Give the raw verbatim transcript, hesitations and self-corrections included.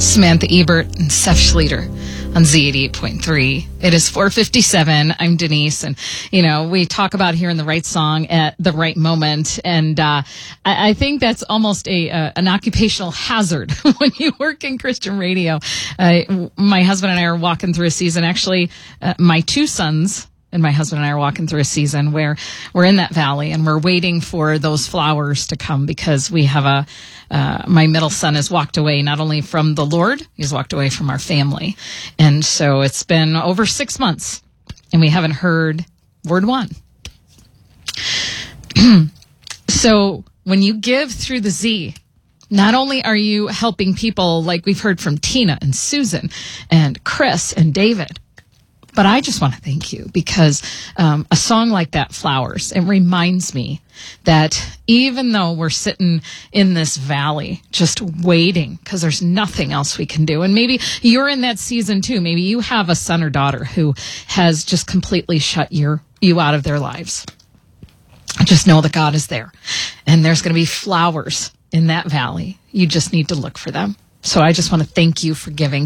Samantha Ebert and Seth Schleter on Z eighty-eight point three. It is four fifty-seven. I'm Denise, and, you know, we talk about hearing the right song at the right moment, and uh, I, I think that's almost a uh, an occupational hazard when you work in Christian radio. Uh, my husband and I are walking through a season, actually, uh, my two sons and my husband and I are walking through a season where we're in that valley and we're waiting for those flowers to come, because we have a, uh, my middle son has walked away not only from the Lord, he's walked away from our family. And so it's been over six months and we haven't heard word one. So when you give through the Z, not only are you helping people like we've heard from Tina and Susan and Chris and David, but I just want to thank you, because um, a song like that, Flowers, it reminds me that even though we're sitting in this valley just waiting, because there's nothing else we can do, and maybe you're in that season too. Maybe you have a son or daughter who has just completely shut your, you out of their lives. Just know that God is there, and there's going to be flowers in that valley. You just need to look for them. So I just want to thank you for giving.